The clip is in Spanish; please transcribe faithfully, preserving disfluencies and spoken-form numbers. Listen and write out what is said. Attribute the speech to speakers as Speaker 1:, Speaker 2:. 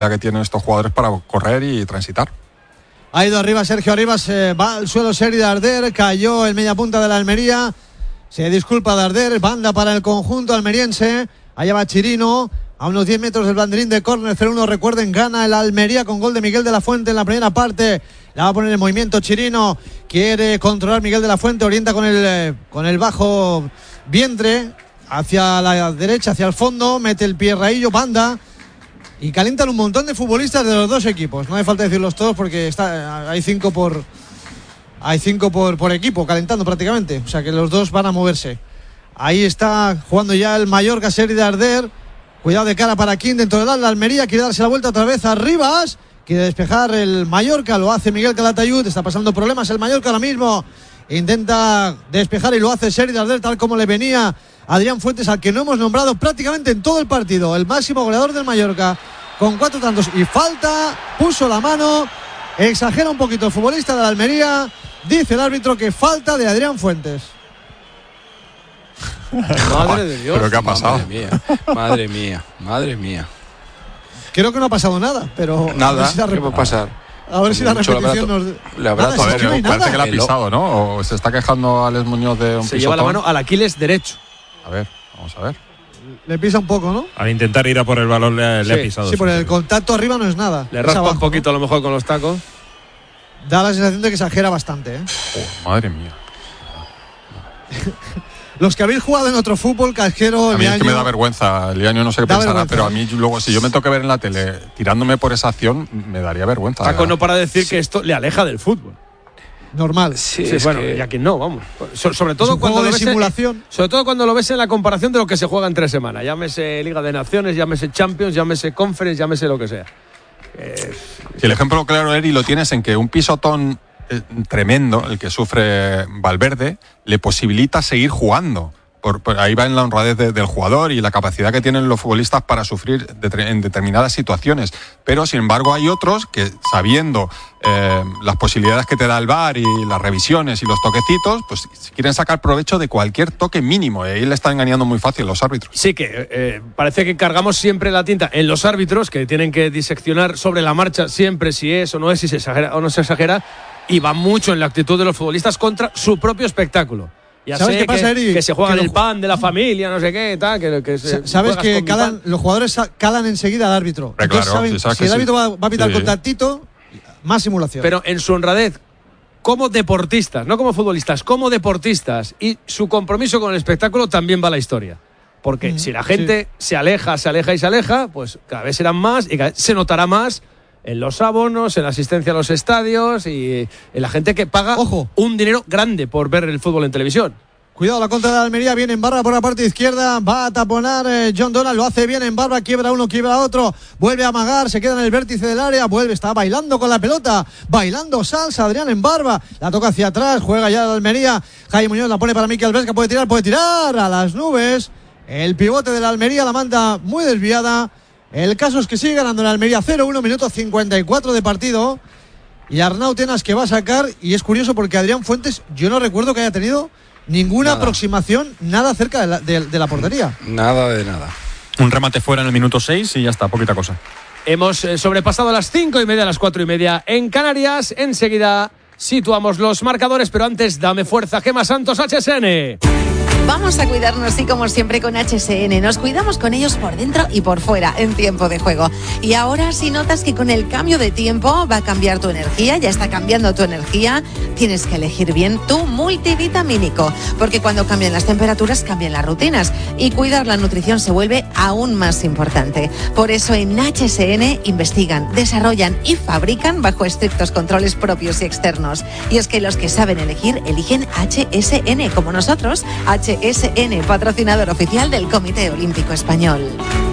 Speaker 1: que tienen estos jugadores para correr y transitar.
Speaker 2: Ha ido arriba Sergio Arribas, eh, va al suelo Seri Darder, cayó el media punta de la Almería, se disculpa Darder, banda para el conjunto almeriense, allá va Chirino, a unos diez metros del banderín de córner, cero uno, recuerden, gana el Almería con gol de Miguel de la Fuente en la primera parte, la va a poner en movimiento Chirino, quiere controlar Miguel de la Fuente, orienta con el, eh, con el bajo vientre, hacia la derecha, hacia el fondo, mete el pie raillo, banda, y calientan un montón de futbolistas de los dos equipos. No hace falta decirlos todos porque está, hay cinco por hay cinco por, por equipo calentando prácticamente. O sea que los dos van a moverse. Ahí está jugando ya el Mallorca, Seri Darder. Cuidado de cara para King dentro del ala. Almería quiere darse la vuelta otra vez a Rivas. Quiere despejar el Mallorca. Lo hace Miguel Calatayud. Está pasando problemas el Mallorca ahora mismo. Intenta despejar y lo hace Seri Darder tal como le venía Adrián Fuentes, al que no hemos nombrado prácticamente en todo el partido, el máximo goleador del Mallorca, con cuatro tantos y falta, puso la mano, exagera un poquito el futbolista de la Almería, dice el árbitro que falta de Adrián Fuentes.
Speaker 3: Madre de Dios.
Speaker 1: ¿Pero qué ha pasado?
Speaker 3: Madre mía, madre mía, madre mía.
Speaker 2: Creo que no ha pasado nada, pero
Speaker 3: nada,
Speaker 2: si la
Speaker 3: ¿qué va a pasar?
Speaker 2: A ver si la
Speaker 3: Mucho
Speaker 2: repetición
Speaker 3: le habrá,
Speaker 2: nos...
Speaker 3: le habrá
Speaker 2: Nada,
Speaker 3: tocado.
Speaker 2: si es que no hay
Speaker 1: Parece
Speaker 2: nada.
Speaker 1: que la ha pisado, ¿no? O se está quejando Alex Muñoz de un
Speaker 4: Se
Speaker 1: pisotón.
Speaker 4: lleva la mano al Aquiles derecho.
Speaker 1: A ver, vamos a ver.
Speaker 2: Le pisa un poco, ¿no?
Speaker 5: Al intentar ir a por el balón le, le
Speaker 4: Sí,
Speaker 5: ha pisado.
Speaker 2: Sí, por el contacto arriba no es nada.
Speaker 4: Le
Speaker 2: es
Speaker 4: raspa
Speaker 2: abajo,
Speaker 4: un poquito a lo mejor con los tacos.
Speaker 2: ¿no? Da la sensación de que exagera bastante, ¿eh?
Speaker 1: Oh, madre mía.
Speaker 2: Los que habéis jugado en otro fútbol, Casquero,
Speaker 1: A mí es
Speaker 2: Liaño,
Speaker 1: que me da vergüenza. Liaño no sé qué
Speaker 2: Da
Speaker 1: pensará,
Speaker 2: vergüenza,
Speaker 1: pero a
Speaker 2: ¿eh?
Speaker 1: mí luego, si yo me tengo que ver en la tele tirándome por esa acción, me daría vergüenza.
Speaker 4: Taco no para decir que esto le aleja del fútbol.
Speaker 2: normal.
Speaker 3: Sí,
Speaker 4: Sí,
Speaker 3: es
Speaker 4: bueno,
Speaker 3: que-
Speaker 4: y a quien no, vamos. So- sobre
Speaker 2: Es
Speaker 4: todo
Speaker 2: un
Speaker 4: cuando
Speaker 2: juego
Speaker 4: lo
Speaker 2: de
Speaker 4: ves en-
Speaker 2: simulación.
Speaker 4: sobre todo cuando lo ves en la comparación de lo que se juega en tres semanas. Llámese Liga de Naciones, llámese Champions, llámese Conference, llámese lo que sea. Eh,
Speaker 1: Si el ejemplo claro, Eri, lo tienes en que un pisotón eh, tremendo, el que sufre Valverde, le posibilita seguir jugando. Por, por ahí va en la honradez de, del jugador y la capacidad que tienen los futbolistas para sufrir de, en determinadas situaciones. Pero, sin embargo, hay otros que, sabiendo eh, las posibilidades que te da el V A R y las revisiones y los toquecitos, pues quieren sacar provecho de cualquier toque mínimo. Y ahí le están engañando muy fácil los árbitros.
Speaker 4: sí que eh, parece que cargamos siempre la tinta en los árbitros, que tienen que diseccionar sobre la marcha siempre si es o no es, si se exagera o no se exagera, y va mucho en la actitud de los futbolistas contra su propio espectáculo. Ya
Speaker 2: ¿Sabes
Speaker 4: sé
Speaker 2: qué pasa,
Speaker 4: que,
Speaker 2: Eri?
Speaker 4: que se juegan
Speaker 2: Que lo
Speaker 4: el pan de la familia, no sé qué, tal, que, que se,
Speaker 2: Sabes
Speaker 4: juegas
Speaker 2: que
Speaker 4: con mi
Speaker 2: calan,
Speaker 4: pan.
Speaker 2: los jugadores sa- calan enseguida al árbitro.
Speaker 1: Hombre,
Speaker 2: Entonces
Speaker 1: claro,
Speaker 2: saben,
Speaker 1: sí, sabes
Speaker 2: si
Speaker 1: que
Speaker 2: el árbitro
Speaker 1: sí.
Speaker 2: va, va a pitar
Speaker 1: Sí.
Speaker 2: contactito, más simulación.
Speaker 4: Pero en su honradez, como deportistas, no como futbolistas, como deportistas, y su compromiso con el espectáculo también va a la historia. Porque
Speaker 2: Mm,
Speaker 4: si la gente se aleja, se aleja y se aleja, pues cada vez serán más y cada vez se notará más en los abonos, en la asistencia a los estadios y en la gente que paga
Speaker 2: Ojo.
Speaker 4: un dinero grande por ver el fútbol en televisión.
Speaker 2: Cuidado, la contra de Almería, viene en barra por la parte izquierda, va a taponar eh, John Donald, lo hace bien en barra, quiebra uno, quiebra otro, vuelve a amagar, se queda en el vértice del área, vuelve, está bailando con la pelota, bailando salsa, Adrián en barba, la toca hacia atrás, juega ya la Almería, Jaime Muñoz la pone para Mikel Vesga, puede tirar, puede tirar a las nubes, el pivote de la Almería la manda muy desviada, el caso es que sigue ganando la Almería cero uno, minuto cincuenta y cuatro de partido, y Arnau Tenas que va a sacar, y es curioso porque Adrián Fuentes, yo no recuerdo que haya tenido ninguna
Speaker 3: Nada.
Speaker 2: aproximación, nada cerca de la, de, de la portería.
Speaker 3: Nada de nada.
Speaker 5: Un remate fuera en el minuto seis y ya está, poquita cosa.
Speaker 4: Hemos eh, sobrepasado las cinco y media, las cuatro y media en Canarias. Enseguida situamos los marcadores, pero antes dame fuerza, Gemma Santos, H S N.
Speaker 6: Vamos a cuidarnos y como siempre con H S N, nos cuidamos con ellos por dentro y por fuera en tiempo de juego. Y ahora si notas que con el cambio de tiempo va a cambiar tu energía, ya está cambiando tu energía, tienes que elegir bien tu multivitamínico, porque cuando cambian las temperaturas cambian las rutinas y cuidar la nutrición se vuelve aún más importante. Por eso en H S N investigan, desarrollan y fabrican bajo estrictos controles propios y externos. Y es que los que saben elegir, eligen H S N, como nosotros. H S N, patrocinador oficial del Comité Olímpico Español.